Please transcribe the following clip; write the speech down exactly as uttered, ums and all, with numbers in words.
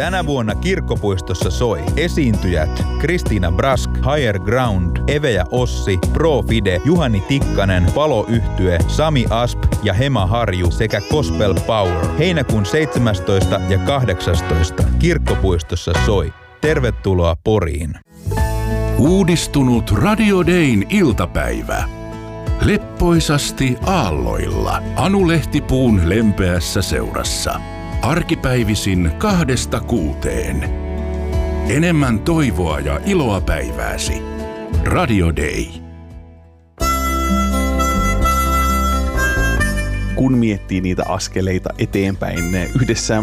Tänä vuonna Kirkkopuistossa soi esiintyjät Kristiina Brask, Higher Ground, Eve ja Ossi, Pro Fide, Juhani Tikkanen, Palo-yhtye, Sami Asp ja Hema Harju sekä Gospel Power. Heinäkuun seitsemästoista ja kahdeksastoista Kirkkopuistossa soi. Tervetuloa Poriin. Uudistunut Radio Dayn iltapäivä. Leppoisasti aalloilla Anu Lehtipuun lempeässä seurassa. Arkipäivisin kahdesta kuuteen. Enemmän toivoa ja iloa päivääsi. Radio Day. Kun miettii niitä askeleita eteenpäin yhdessä